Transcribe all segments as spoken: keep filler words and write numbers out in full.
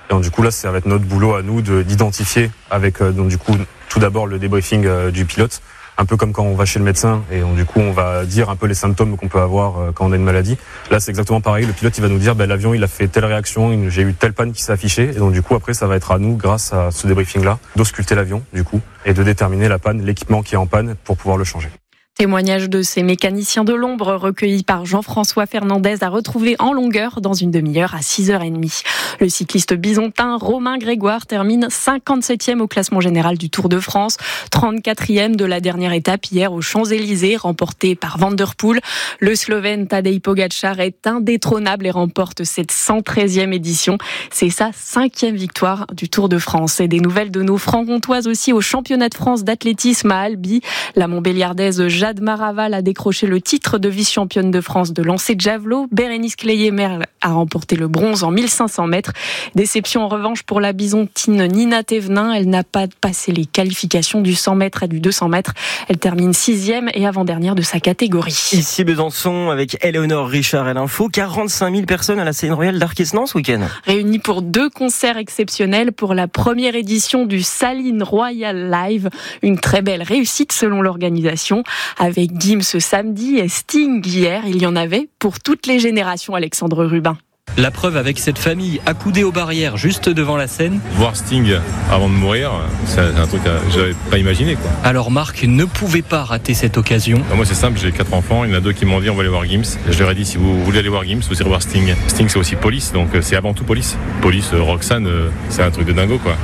Et donc, du coup, là, ça va être notre boulot à nous de, d'identifier avec, euh, donc, du coup, tout d'abord le débriefing euh, du pilote, un peu comme quand on va chez le médecin et donc, du coup, on va dire un peu les symptômes qu'on peut avoir euh, quand on a une maladie. Là, c'est exactement pareil. Le pilote, il va nous dire, ben, l'avion, il a fait telle réaction, j'ai eu telle panne qui s'est affichée. Et donc, du coup, après, ça va être à nous, grâce à ce débriefing-là, d'ausculter l'avion, du coup, et de déterminer la panne, l'équipement qui est en panne pour pouvoir le changer. Témoignage de ces mécaniciens de l'ombre recueillis par Jean-François Fernandez à retrouver en longueur dans une demi-heure à six heures trente. Le cycliste bisontin Romain Grégoire termine cinquante-septième au classement général du Tour de France, trente-quatrième de la dernière étape hier aux Champs-Élysées, remportée par Van der Poel. Le Slovène Tadej Pogačar est indétrônable et remporte cette cent treizième édition. C'est sa cinquième victoire du Tour de France. Et des nouvelles de nos franc-comtoises aussi au championnat de France d'athlétisme à Albi. La Montbéliardaise Jade Maraval a décroché le titre de vice-championne de France de lancer de javelot. Bérénice Cléier-Merle a remporté le bronze en mille cinq cents mètres. Déception en revanche pour la bisontine Nina Thévenin. Elle n'a pas passé les qualifications du cent mètres et du deux cents mètres. Elle termine sixième et avant-dernière de sa catégorie. Ici Besançon avec Éléonore Richard et l'info. quarante-cinq mille personnes à la Saline Royale d'Arquesnan ce week-end. Réunies pour deux concerts exceptionnels pour la première édition du Saline Royal Live. Une très belle réussite selon l'organisation. Avec Gims ce samedi et Sting hier, il y en avait pour toutes les générations, Alexandre Rubin. La preuve avec cette famille accoudée aux barrières juste devant la scène. Voir Sting avant de mourir, c'est un truc que j'avais pas imaginé, quoi. Alors Marc ne pouvait pas rater cette occasion. Moi c'est simple, j'ai quatre enfants, il y en a deux qui m'ont dit on va aller voir Gims. Je leur ai dit si vous voulez aller voir Gims, vous allez voir Sting. Sting c'est aussi Police, donc c'est avant tout Police. Police, Roxane, c'est un truc de dingo, quoi.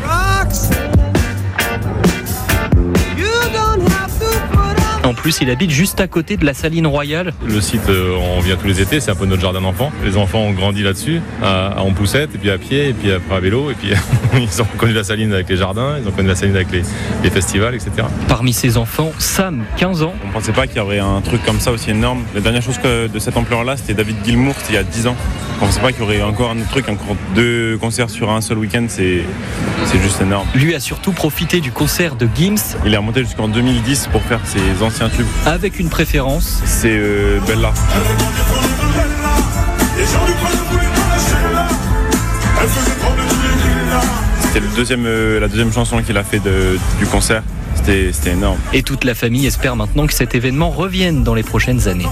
En plus, il habite juste à côté de la Saline Royale. Le site, on vient tous les étés, c'est un peu notre jardin d'enfants. Les enfants ont grandi là-dessus, à, en poussette, et puis à pied, et puis après à vélo, et puis ils ont connu la Saline avec les jardins, ils ont connu la Saline avec les, les festivals, et cetera. Parmi ses enfants, Sam, quinze ans. On ne pensait pas qu'il y aurait un truc comme ça aussi énorme. La dernière chose que, de cette ampleur-là, c'était David Gilmour, c'était il y a dix ans. On ne pensait pas qu'il y aurait encore un autre truc, encore deux concerts sur un seul week-end, c'est, c'est juste énorme. Lui a surtout profité du concert de Gims. Il est remonté jusqu'en deux mille dix pour faire ses anciens tubes. Avec une préférence. C'est euh, Bella. C'était le deuxième, euh, la deuxième chanson qu'il a fait de, du concert. C'était, c'était énorme. Et toute la famille espère maintenant que cet événement revienne dans les prochaines années.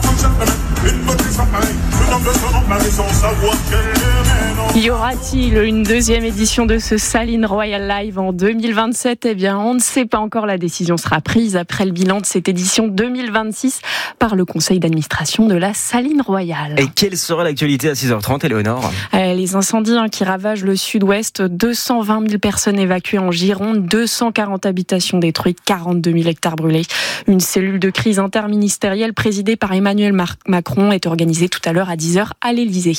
Y aura-t-il une deuxième édition de ce Saline Royal Live en deux mille vingt-sept ? Eh bien, on ne sait pas encore. La décision sera prise après le bilan de cette édition deux mille vingt-six par le conseil d'administration de la Saline Royale. Et quelle sera l'actualité à six heures trente, Éléonore ? euh, Les incendies hein, qui ravagent le sud-ouest, deux cent vingt mille personnes évacuées en Gironde, deux cent quarante habitations détruites, quarante-deux mille hectares brûlés. Une cellule de crise interministérielle présidée par Emmanuel Macron est organisée tout à l'heure à dix heures à l'Élysée.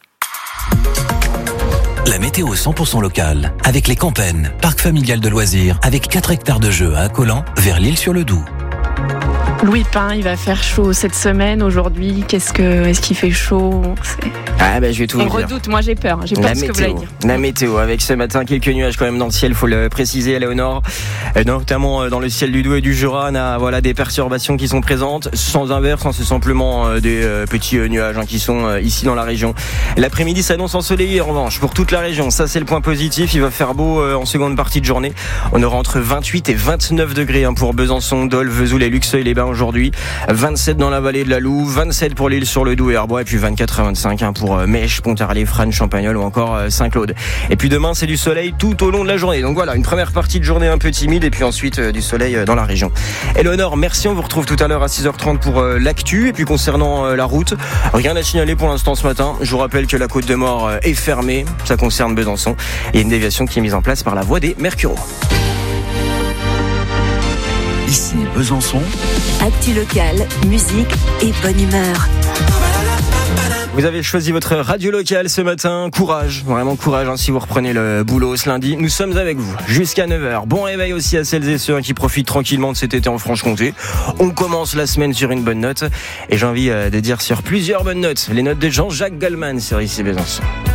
La météo cent pour cent locale, avec les Campennes, parc familial de loisirs, avec quatre hectares de jeux à Accolant, vers l'Île-sur-le-Doubs. Louis Pain, il va faire chaud cette semaine, aujourd'hui. Qu'est-ce que, est-ce qu'il fait chaud ? C'est... Ah bah je vais tout On vous dire. redoute, moi j'ai peur. J'ai peur la de ce météo, que vous allez dire. La météo, avec ce matin quelques nuages quand même dans le ciel, faut le préciser, Éléonore. Notamment dans le ciel du Doubs et du Jura, on a voilà, des perturbations qui sont présentes, sans inverse, hein, c'est simplement des euh, petits euh, nuages hein, qui sont euh, ici dans la région. L'après-midi s'annonce ensoleillé en revanche pour toute la région, ça c'est le point positif, il va faire beau euh, en seconde partie de journée. On aura entre vingt-huit et vingt-neuf degrés hein, pour Besançon, Dole, Vesoul et Luxeuil-les-Bains aujourd'hui. vingt-sept dans la vallée de la Louve, vingt-sept pour l'Île-sur-le-Doubs et Arbois, et puis vingt-quatre à vingt-cinq hein, pour euh, Mèche, Pontarlier, Frasnes, Champagnole ou encore euh, Saint-Claude. Et puis demain, c'est du soleil tout au long de la journée. Donc voilà, une première partie de journée un peu timide et puis ensuite euh, du soleil euh, dans la région. Éléonore, merci, on vous retrouve tout à l'heure à six heures trente pour euh, l'actu. Et puis concernant euh, la route, rien à signaler pour l'instant ce matin. Je vous rappelle que la Côte de Mort euh, est fermée, ça concerne Besançon. Il y a une déviation qui est mise en place par la voie des Mercureaux. Ici Besançon. Actu locale, musique et bonne humeur. Vous avez choisi votre radio locale ce matin. Courage, vraiment courage hein, si vous reprenez le boulot ce lundi. Nous sommes avec vous jusqu'à neuf heures. Bon réveil aussi à celles et ceux qui profitent tranquillement de cet été en Franche-Comté. On commence la semaine sur une bonne note. Et j'ai envie de dire sur plusieurs bonnes notes. Les notes de Jean-Jacques Goldman sur Ici Besançon.